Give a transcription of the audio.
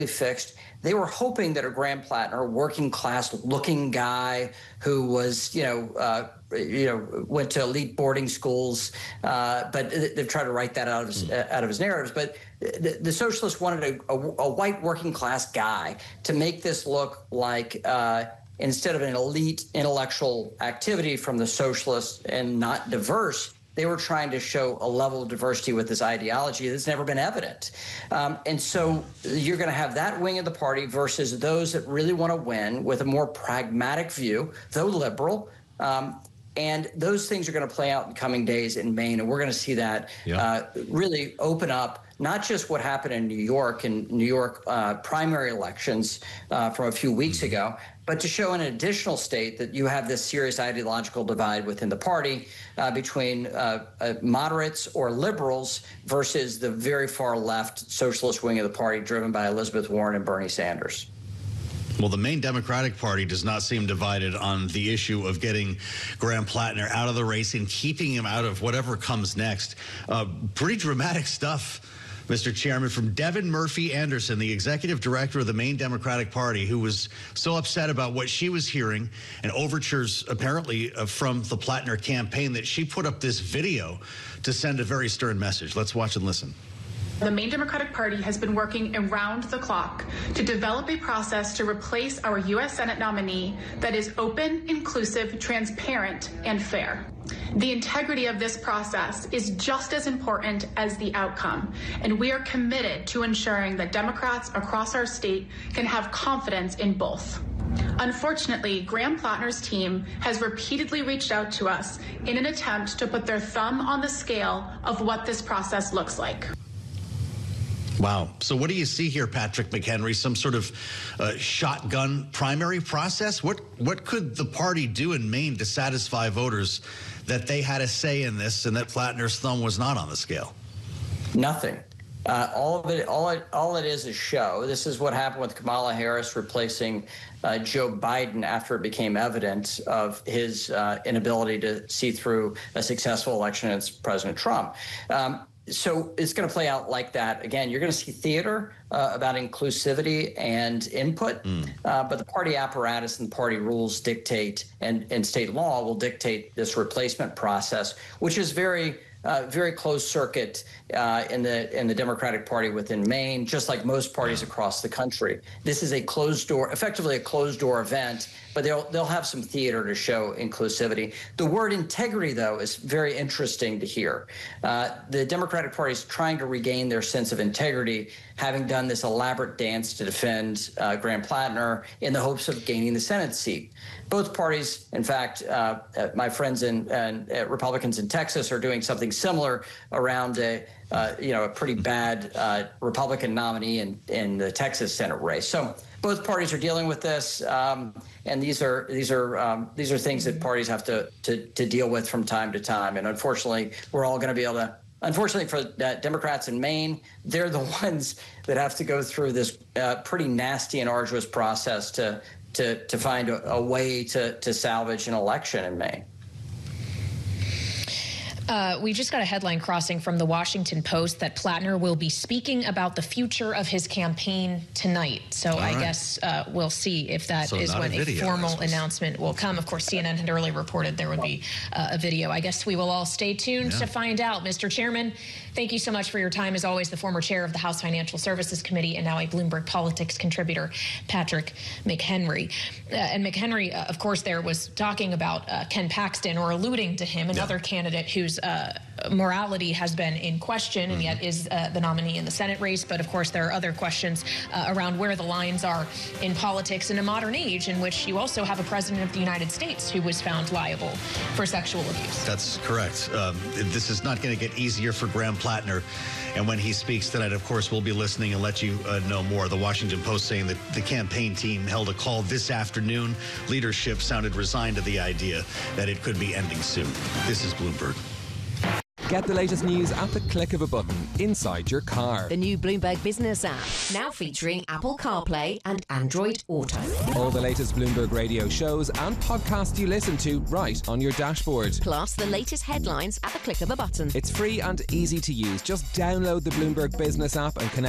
fixed. They were hoping that a Graham Plattner, working class looking guy who was, went to elite boarding schools, but they've tried to write that out of his narratives. But the socialists wanted a white working class guy to make this look like instead of an elite intellectual activity from the socialists and not diverse, they were trying to show a level of diversity with this ideology that's never been evident. And so you're going to have that wing of the party versus those that really want to win with a more pragmatic view, though liberal. And those things are going to play out in coming days in Maine. And we're going to see that really open up not just what happened in New York primary elections from a few weeks ago, but to show an additional state that you have this serious ideological divide within the party between moderates or liberals versus the very far left socialist wing of the party driven by Elizabeth Warren and Bernie Sanders. Well, the Maine Democratic Party does not seem divided on the issue of getting Graham Plattner out of the race and keeping him out of whatever comes next. Pretty dramatic stuff, Mr. Chairman, from Devin Murphy Anderson, the executive director of the Maine Democratic Party, who was so upset about what she was hearing and overtures apparently from the Plattner campaign that she put up this video to send a very stern message. Let's watch and listen. The Maine Democratic Party has been working around the clock to develop a process to replace our U.S. Senate nominee that is open, inclusive, transparent, and fair. The integrity of this process is just as important as the outcome, and we are committed to ensuring that Democrats across our state can have confidence in both. Unfortunately, Graham Plattner's team has repeatedly reached out to us in an attempt to put their thumb on the scale of what this process looks like. Wow. So what do you see here, Patrick McHenry? Some sort of shotgun primary process? What could the party do in Maine to satisfy voters that they had a say in this and that Plattner's thumb was not on the scale? Nothing. All it is show. This is what happened with Kamala Harris replacing Joe Biden after it became evident of his inability to see through a successful election against President Trump. So it's going to play out like that. Again, you're going to see theater about inclusivity and input, but the party apparatus and party rules dictate, and state law will dictate this replacement process, which is very closed circuit in the Democratic Party within Maine, just like most parties across the country. This is a closed door, effectively a closed door event, but they'll have some theater to show inclusivity. The word integrity, though, is very interesting to hear. The Democratic Party is trying to regain their sense of integrity, having done this elaborate dance to defend Graham Plattner in the hopes of gaining the Senate seat. Both parties, in fact, my friends and Republicans in Texas are doing something similar around a pretty bad Republican nominee in the Texas Senate race. So both parties are dealing with this, and these are things that parties have to deal with from time to time. And unfortunately, we're all going to be able to. Unfortunately for Democrats in Maine, they're the ones that have to go through this pretty nasty and arduous process to find a way to salvage an election in Maine. We just got a headline crossing from the Washington Post that Plattner will be speaking about the future of his campaign tonight. So I guess we'll see if that is when a formal announcement will come. Of course, CNN had earlier reported there would be a video. I guess we will all stay tuned to find out. Mr. Chairman, thank you so much for your time. As always, the former chair of the House Financial Services Committee and now a Bloomberg Politics contributor, Patrick McHenry. And McHenry, of course, there was talking about Ken Paxton, or alluding to him, another candidate whose morality has been in question and yet is the nominee in the Senate race. But of course, there are other questions around where the lines are in politics in a modern age in which you also have a president of the United States who was found liable for sexual abuse. That's correct. This is not going to get easier for Graham Plattner. And when he speaks tonight, of course, we'll be listening and let you know more. The Washington Post saying that the campaign team held a call this afternoon. Leadership sounded resigned to the idea that it could be ending soon. This is Bloomberg. Get the latest news at the click of a button inside your car. The new Bloomberg Business app, now featuring Apple CarPlay and Android Auto. All the latest Bloomberg radio shows and podcasts you listen to right on your dashboard. Plus the latest headlines at the click of a button. It's free and easy to use. Just download the Bloomberg Business app and connect